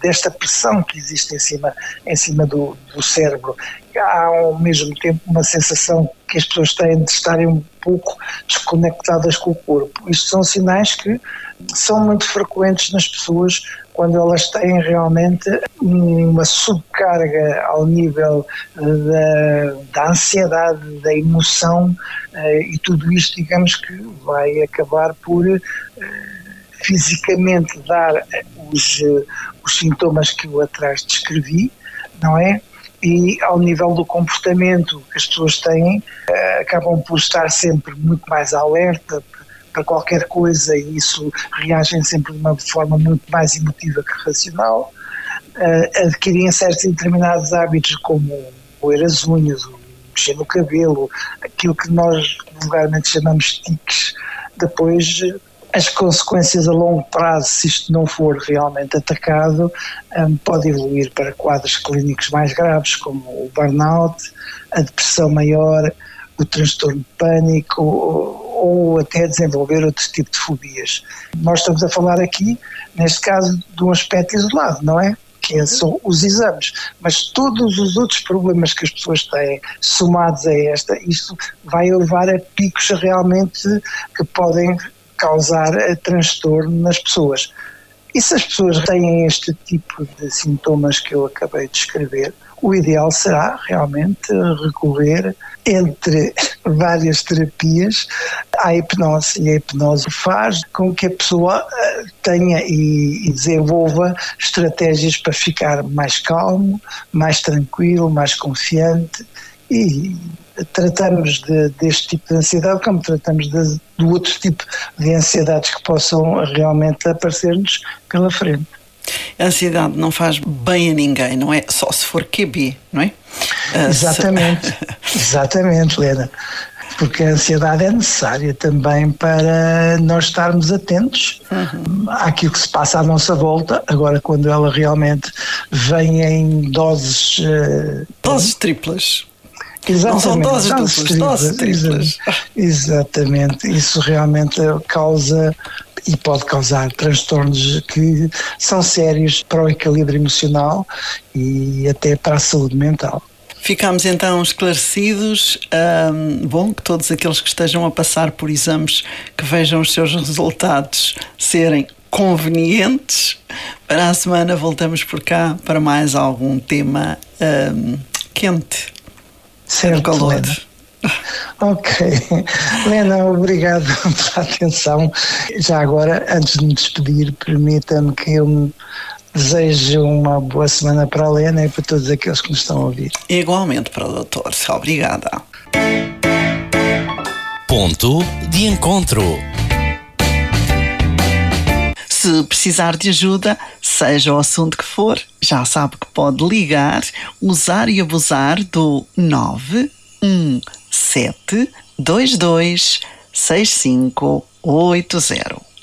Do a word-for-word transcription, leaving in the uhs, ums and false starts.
desta pressão que existe em cima, em cima do, do cérebro. Há ao mesmo tempo uma sensação que as pessoas têm de estarem um pouco desconectadas com o corpo. Isto são sinais que são muito frequentes nas pessoas quando elas têm realmente uma subcarga ao nível da, da ansiedade, da emoção, e tudo isto, digamos que vai acabar por fisicamente dar os, os sintomas que eu atrás descrevi, não é? E ao nível do comportamento que as pessoas têm, acabam por estar sempre muito mais alerta para qualquer coisa, e isso reagem sempre de uma forma muito mais emotiva que racional, adquirem certos determinados hábitos como roer as unhas, mexer no cabelo, aquilo que nós vulgarmente chamamos de tiques. Depois, as consequências a longo prazo, se isto não for realmente atacado, um, pode evoluir para quadros clínicos mais graves, como o burnout, a depressão maior, o transtorno de pânico, ou, ou até desenvolver outro tipo de fobias. Nós estamos a falar aqui, neste caso, de um aspecto isolado, não é? Que são os exames, mas todos os outros problemas que as pessoas têm, somados a esta, isto vai levar a picos realmente que podem causar transtorno nas pessoas. E se as pessoas têm este tipo de sintomas que eu acabei de descrever, o ideal será realmente recorrer, entre várias terapias, à hipnose. E a hipnose faz com que a pessoa tenha e desenvolva estratégias para ficar mais calmo, mais tranquilo, mais confiante, e tratamos de, deste tipo de ansiedade como tratamos de, de outro tipo de ansiedades que possam realmente aparecer-nos pela frente. A ansiedade não faz bem a ninguém, não é? Só se for Q B, não é? Exatamente, exatamente, Lena. Porque a ansiedade é necessária também para nós estarmos atentos uhum. àquilo que se passa à nossa volta. Agora, quando ela realmente vem em doses... Uh, doses triplas. Exatamente. Não são doses duplas, triplas, doses triplas. Exatamente, isso realmente causa e pode causar transtornos que são sérios para o equilíbrio emocional e até para a saúde mental. Ficámos então esclarecidos. Um, bom, que todos aqueles que estejam a passar por exames que vejam os seus resultados serem convenientes. Para a semana voltamos por cá para mais algum tema um, quente. Certo, calor. Lena. Ok. Lena, obrigado pela atenção. Já agora, antes de me despedir, permita-me que eu me deseje uma boa semana para a Lena e para todos aqueles que nos estão a ouvir. Igualmente para o doutor. Obrigada. Ponto de encontro. Se precisar de ajuda, seja o assunto que for, já sabe que pode ligar, usar e abusar do nove um sete dois dois seis cinco oito zero.